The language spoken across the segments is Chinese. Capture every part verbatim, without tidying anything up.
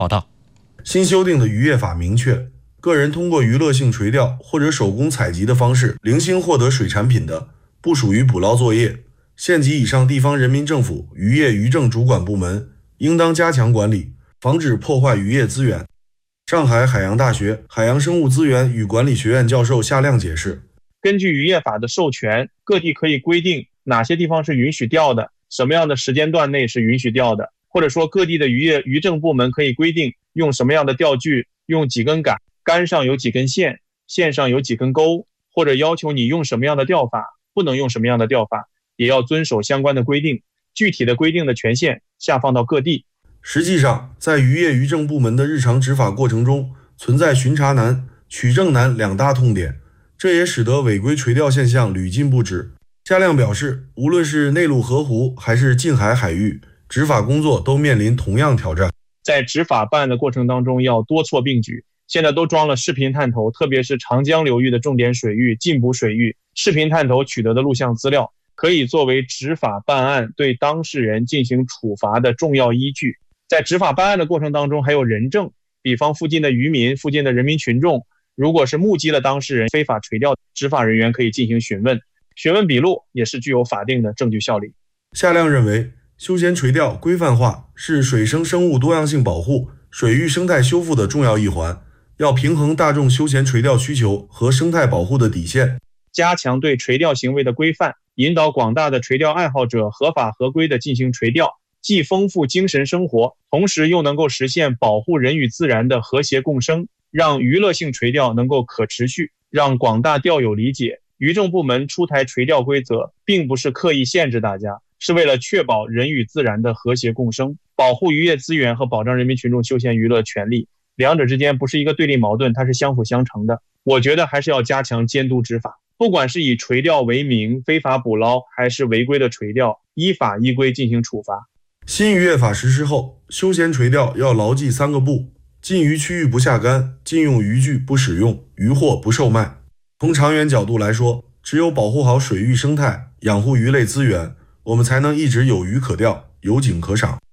报道。 新修订的渔业法明确，个人通过娱乐性垂钓或者手工采集的方式零星获得水产品的，不属于捕捞作业。县级以上地方人民政府渔业渔政主管部门应当加强管理，防止破坏渔业资源。上海海洋大学海洋生物资源与管理学院教授夏亮解释， 根据渔业法的授权，各地可以规定哪些地方是允许钓的，什么样的时间段内是允许钓的，或者说各地的渔业渔政部门可以规定用什么样的钓具，用几根杆，杆上有几根线，线上有几根钩，或者要求你用什么样的钓法，不能用什么样的钓法，也要遵守相关的规定。具体的规定的权限下放到各地。 实际上，在渔业渔政部门的日常执法过程中，存在巡查难、取证难两大痛点，这也使得违规垂钓现象屡禁不止。夏亮表示，无论是内陆河湖还是近海海域，执法工作都面临同样挑战。 在执法办案的过程当中，要多措并举。现在都装了视频探头，特别是长江流域的重点水域、禁捕水域，视频探头取得的录像资料可以作为执法办案对当事人进行处罚的重要依据。在执法办案的过程当中，还有人证，比方附近的渔民、附近的人民群众，如果是目击了当事人非法垂钓，执法人员可以进行询问，询问笔录也是具有法定的证据效力。 夏亮认为，休闲垂钓规范化是水生生物多样性保护、水域生态修复的重要一环，要平衡大众休闲垂钓需求和生态保护的底线， 加强对垂钓行为的规范，引导广大的垂钓爱好者合法合规的进行垂钓，既丰富精神生活，同时又能够实现保护人与自然的和谐共生，让娱乐性垂钓能够可持续，让广大钓友理解，渔政部门出台垂钓规则并不是刻意限制大家，是为了确保人与自然的和谐共生，保护渔业资源和保障人民群众休闲娱乐权利，两者之间不是一个对立矛盾，它是相辅相成的。我觉得还是要加强监督执法，不管是以垂钓为名非法捕捞，还是违规的垂钓，依法依规进行处罚。 新渔业法实施后，休闲垂钓要牢记三个不：禁渔区域不下竿，禁用渔具不使用，渔获不售卖。从长远角度来说，只有保护好水域生态，养护鱼类资源，我们才能一直有鱼可钓，有景可赏。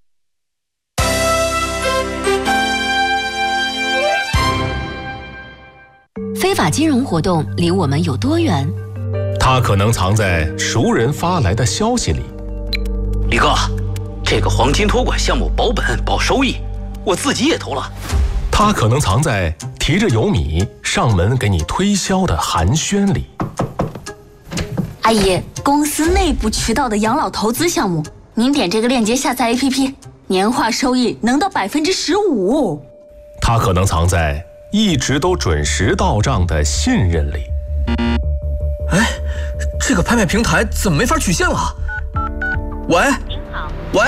非法金融活动离我们有多远？ 它可能藏在熟人发来的消息里。 李哥，这个黄金托管项目保本保收益，我自己也投了。 它可能藏在提着油米上门给你推销的寒暄里。 阿姨，公司内部渠道的养老投资项目，您点这个链接下载 A P P， 年化收益能到百分之十五。 它可能藏在一直都准时到账的信任里。 哎，这个拍卖平台怎么没法取现了？喂， 您好， 喂，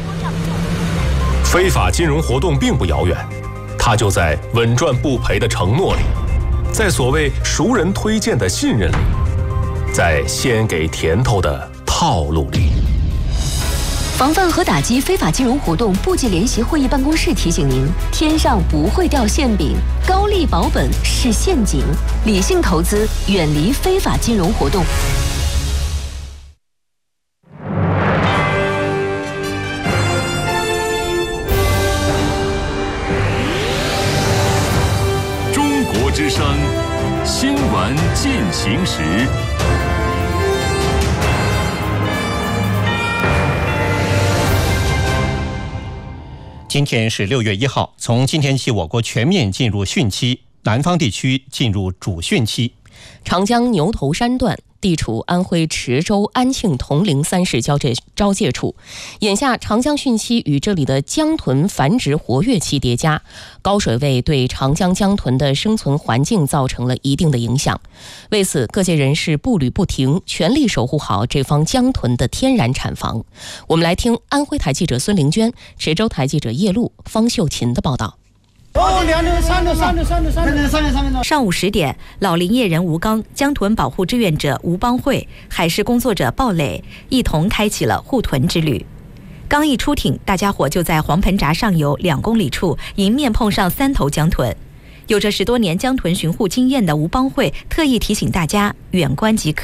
非法金融活动并不遥远，它就在稳赚不赔的承诺里，在所谓熟人推荐的信任里，在先给甜头的套路里。 防范和打击非法金融活动部际联席会议办公室提醒您：天上不会掉馅饼，高利保本是陷阱，理性投资，远离非法金融活动。 中国之声新闻进行时。 今天是六月一号，从今天起，我国全面进入汛期，南方地区进入主汛期。 长江牛头山段地处安徽池州、安庆、铜陵三市交界交界处，眼下长江汛期与这里的江豚繁殖活跃期叠加，高水位对长江江豚的生存环境造成了一定的影响。为此，各界人士步履不停，全力守护好这方江豚的天然产房。我们来听安徽台记者孙玲娟、池州台记者叶璐、方秀琴的报道。 上午十点，老林业人吴刚、江豚保护志愿者吴邦慧、海事工作者鲍磊一同开启了护豚之旅。刚一出艇，大家伙就在黄盆闸上游两公里处迎面碰上三头江豚。有着十多年江豚巡护经验的吴邦慧特意提醒大家远观即可。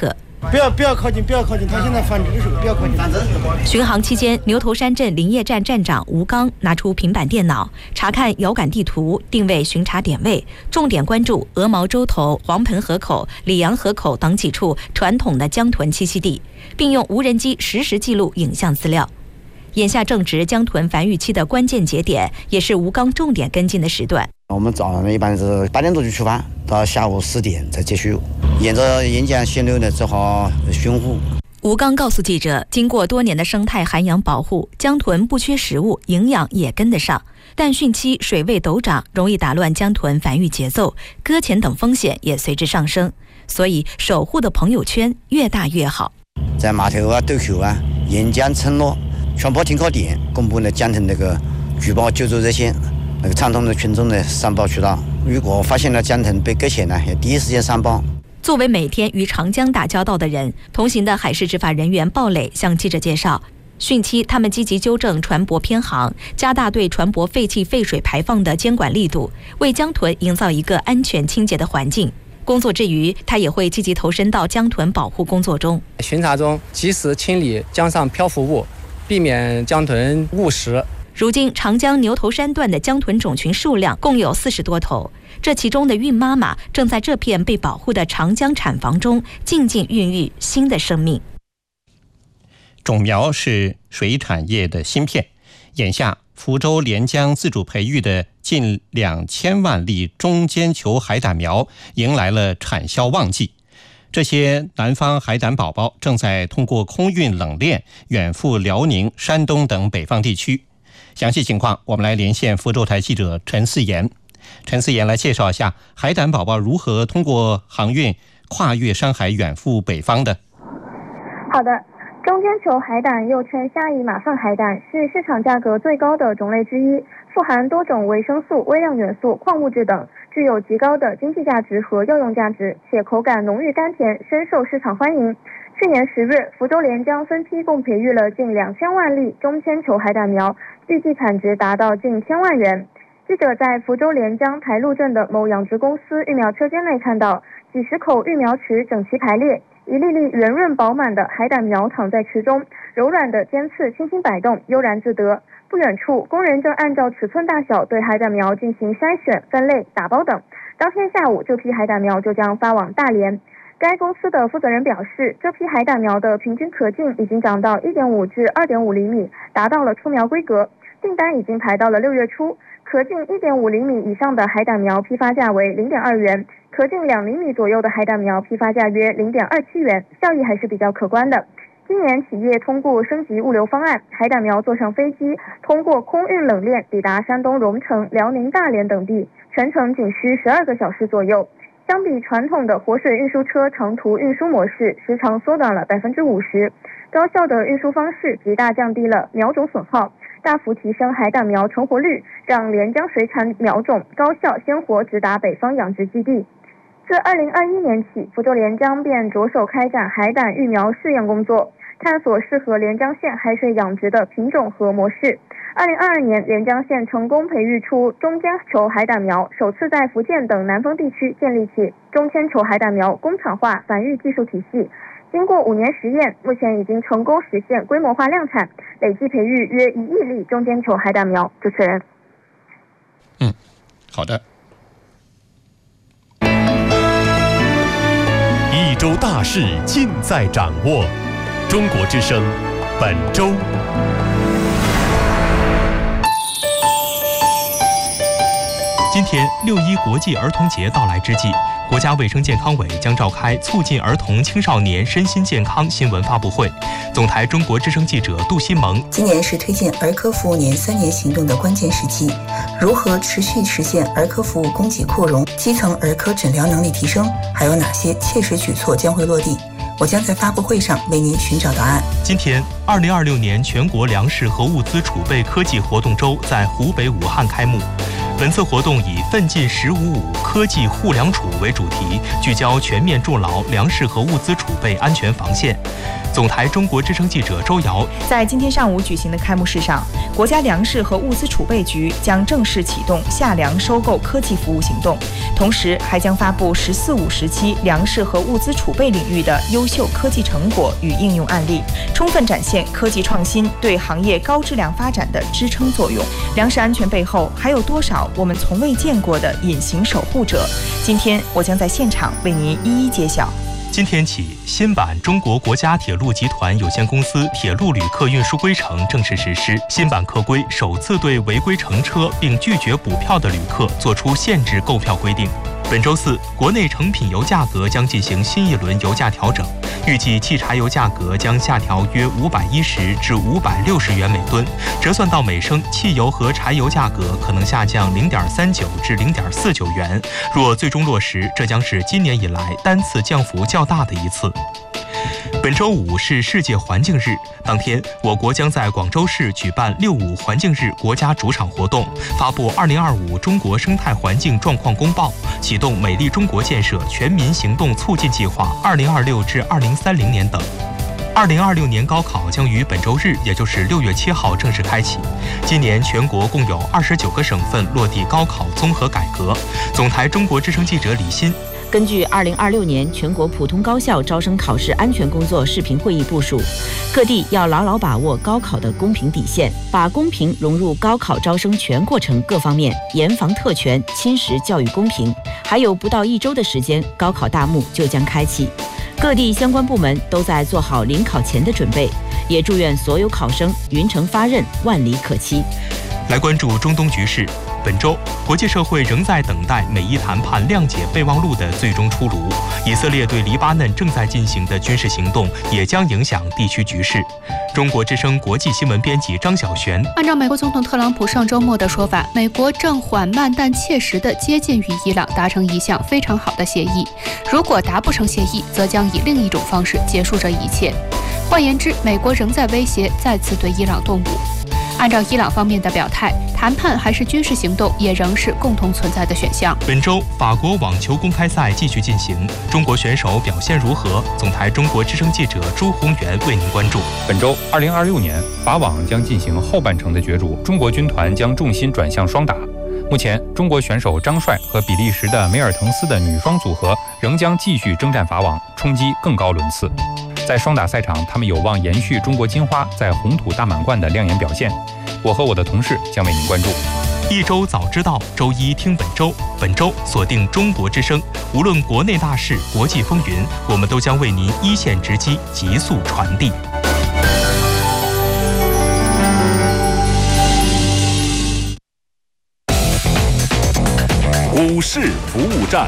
不要不要靠近，不要靠近，他现在繁殖的时候不要靠近。 巡航期间，牛头山镇林业站站长吴刚拿出平板电脑，查看遥感地图，定位巡查点位，重点关注鹅毛洲头、黄盆河口、里洋河口等几处传统的江豚栖息地，并用无人机实时记录影像资料。眼下正值江豚繁育期的关键节点，也是吴刚重点跟进的时段。 我们早上一般是八点多就出发，到下午十点再结束，沿着沿江溪流呢只好巡护。 吴刚告诉记者，经过多年的生态涵养保护，江豚不缺食物，营养也跟得上，但汛期水位陡涨，容易打乱江豚繁育节奏，搁浅等风险也随之上升，所以守护的朋友圈越大越好。 在码头啊、渡口啊、沿江村落、全坡停靠点公布了江豚那个举报救助热线，那个畅通的群众的上报渠道。如果发现了江豚被搁浅呢，要第一时间上报。 作为每天与长江打交道的人，同行的海事执法人员鲍磊向记者介绍，汛期他们积极纠正船舶偏航，加大对船舶废气废水排放的监管力度，为江豚营造一个安全清洁的环境。工作之余，他也会积极投身到江豚保护工作中。 巡查中及时清理江上漂浮物，避免江豚误食。 如今长江牛头山段的江豚种群数量共有四十多头，这其中的孕妈妈正在这片被保护的长江产房中静静孕育新的生命。 种苗是水产业的芯片，眼下福州连江自主培育的近两千万粒中间球海胆苗迎来了产销旺季。这些南方海胆宝宝正在通过空运冷链远赴辽宁、山东等北方地区。详细情况，我们来连线福州台记者陈思妍。陈思妍来介绍一下海胆宝宝如何通过航运跨越山海远赴北方的。 好的，中间球海胆又称虾夷马粪海胆，是市场价格最高的种类之一，富含多种维生素、微量元素、矿物质等，具有极高的经济价值和药用价值，且口感浓郁甘甜，深受市场欢迎。去年十月，福州连江分批共培育了近两千万粒中间球海胆苗，预计产值达到近千万元。记者在福州连江台路镇的某养殖公司育苗车间内看到，几十口育苗池整齐排列，一粒粒圆润饱满的海胆苗躺在池中，柔软的尖刺轻轻摆动，悠然自得。不远处，工人正按照尺寸大小对海胆苗进行筛选、分类、打包等。当天下午，这批海胆苗就将发往大连。该公司的负责人表示，这批海胆苗的平均壳径已经长到 一点五至二点五厘米，达到了出苗规格。订单已经排到了六月初，壳径 一点五厘米以上的海胆苗批发价为 零点二元，壳径两厘米左右的海胆苗批发价约 零点二七元，效益还是比较可观的。今年企业通过升级物流方案，海胆苗坐上飞机，通过空运冷链抵达山东荣成、辽宁大连等地，全程仅需十二个小时左右。相比传统的活水运输车长途运输模式，时长缩短了 百分之五十， 高效的运输方式极大降低了苗种损耗，大幅提升海胆苗成活率，让连江水产苗种高效鲜活直达北方养殖基地。自二零二一年起，福州连江便着手开展海胆育苗试验工作，探索适合连江县海水养殖的品种和模式。二零二二年，连江县成功培育出中间球海胆苗，首次在福建等南方地区建立起中间球海胆苗工厂化繁育技术体系。经过五年实验，目前已经成功实现规模化量产，累计培育约一亿粒中间球海胆苗。主持人， 嗯，好的。 一周大事尽在掌握，中国之声本周。 今天六一国际儿童节到来之际，国家卫生健康委将召开促进儿童青少年身心健康新闻发布会。总台中国之声记者杜新萌， 今年是推进儿科服务年三年行动的关键时期，如何持续实现儿科服务供给扩容，基层儿科诊疗能力提升，还有哪些切实举措将会落地？我将在发布会上为您寻找答案。 今天，二零二六年全国粮食和物资储备科技活动周在湖北武汉开幕。 本次活动以奋进“十五五”科技互粮储为主题，聚焦全面筑牢粮食和物资储备安全防线。总台中国之声记者周瑶在今天上午举行的开幕式上，国家粮食和物资储备局将正式启动夏粮收购科技服务行动，同时还将发布“十四五”时期粮食和物资储备领域的优秀科技成果与应用案例，充分展现科技创新对行业高质量发展的支撑作用。粮食安全背后还有多少我们从未见过的隐形守护者？今天我将在现场为您一一揭晓。 今天起，新版中国国家铁路集团有限公司铁路旅客运输规程正式实施。新版客规首次对违规乘车并拒绝补票的旅客作出限制购票规定。本周四，国内成品油价格将进行新一轮油价调整，预计汽柴油价格将下调约五百一十至五百六十元每吨，折算到每升，汽油和柴油价格可能下降零点三九至零点四九元。若最终落实，这将是今年以来单次降幅较大的一次。本周五是世界环境日，当天我国将在广州市举办六五环境日国家主场活动，发布二零二五中国生态环境状况公报，启动美丽中国建设全民行动促进计划二零二六至二零三零年等。二零二六年高考将于本周日，也就是六月七号正式开启。今年全国共有二十九个省份落地高考综合改革。总台中国之声记者李欣。 根据二零二六年全国普通高校招生考试安全工作视频会议部署，各地要牢牢把握高考的公平底线，把公平融入高考招生全过程各方面，严防特权侵蚀教育公平。还有不到一周的时间，高考大幕就将开启，各地相关部门都在做好临考前的准备，也祝愿所有考生云城发轫，万里可期。 来关注中东局势。本周，国际社会仍在等待美伊谈判谅解备忘录的最终出炉。以色列对黎巴嫩正在进行的军事行动也将影响地区局势。中国之声国际新闻编辑张小璇。 按照美国总统特朗普上周末的说法，美国正缓慢但切实地接近与伊朗达成一项非常好的协议。如果达不成协议，则将以另一种方式结束这一切。换言之，美国仍在威胁再次对伊朗动武。按照伊朗方面的表态，谈判还是军事行动也仍是共同存在的选项。 本周，法国网球公开赛继续进行，中国选手表现如何？总台中国之声记者朱宏元为您关注。 本周，二零二六年法网将进行后半程的角逐，中国军团将重心转向双打。目前，中国选手张帅和比利时的梅尔滕斯的女双组合仍将继续征战法网，冲击更高轮次。在双打赛场，他们有望延续中国金花在红土大满贯的亮眼表现。我和我的同事将为您关注。 一周早知道，周一听本周。本周锁定中国之声，无论国内大事、国际风云，我们都将为您一线直击，急速传递。 股市服务站。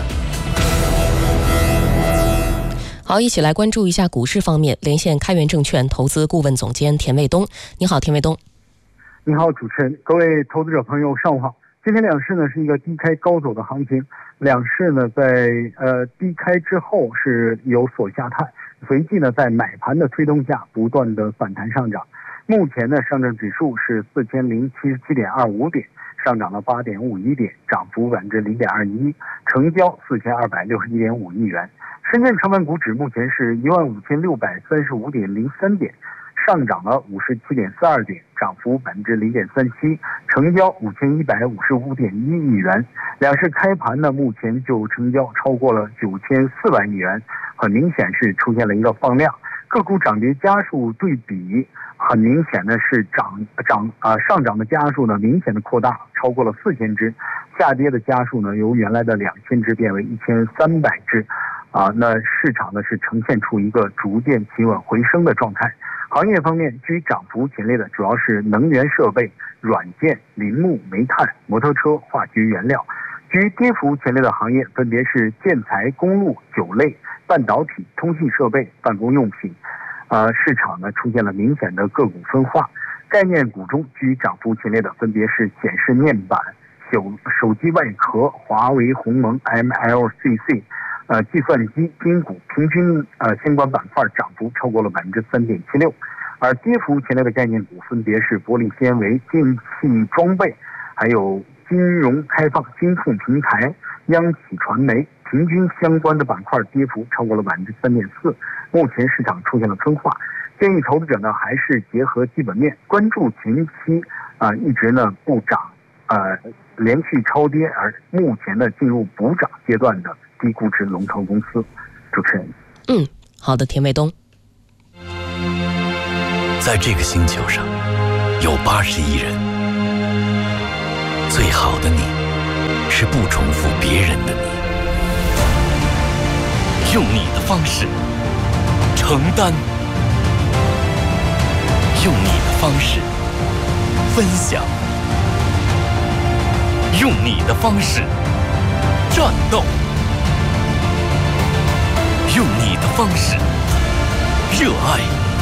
好，一起来关注一下股市方面。连线开源证券投资顾问总监田卫东。你好，田卫东。 你好，主持人，各位投资者朋友，上午好。今天两市呢是一个低开高走的行情，两市呢在呃低开之后是有所下探，随即呢在买盘的推动下不断的反弹上涨。目前呢上证指数是四千零七十七点二五点，上涨了八点五一点，涨幅百分之零点二一，成交四千二百六十一点五亿元。深圳成分股指目前是一万五千六百三十五点零三点，上涨了五十七点四二点，涨幅百分之零点三七，成交五千一百五十五点一亿元。两市开盘呢，目前就成交超过了九千四百亿元，很明显是出现了一个放量。个股涨跌家数对比，很明显的是涨涨啊、呃、上涨的家数呢明显的扩大，超过了四千只，下跌的家数呢由原来的两千只变为一千三百只。啊，那市场呢是呈现出一个逐渐企稳回升的状态。行业方面，居涨幅前列的主要是能源设备、软件、林木、煤炭、摩托车、化学原料；居跌幅前列的行业分别是建材、公路、酒类、半导体、通信设备、办公用品。呃，市场呢出现了明显的个股分化。概念股中居涨幅前列的分别是显示面板、手手机外壳、华为、鸿蒙、M L C C。呃，计算机、金股平均呃相关板块涨幅超过了百分之三点七六，而跌幅前列的概念股分别是玻璃纤维、电气装备，还有金融开放、金付平台、央企传媒，平均相关的板块跌幅超过了百分之三点四。目前市场出现了分化，建议投资者呢还是结合基本面，关注前期啊、呃、一直呢不涨，呃连续超跌，而目前呢进入补涨阶段的低估值龙头公司。主持人， 嗯，好的，田卫东。 在这个星球上，有八十亿人，最好的你，是不重复别人的你，用你的方式承担，用你的方式分享，用你的方式战斗，用你的方式热爱，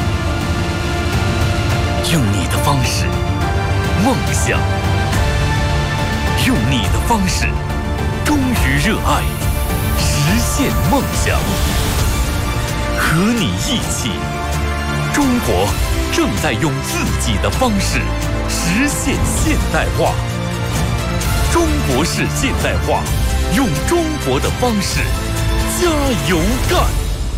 用你的方式梦想，用你的方式忠于热爱，实现梦想。和你一起，中国正在用自己的方式实现现代化。中国式现代化，用中国的方式加油干。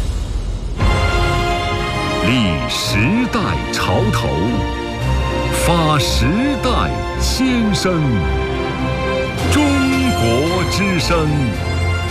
立时代潮头，发时代先声。中国之声。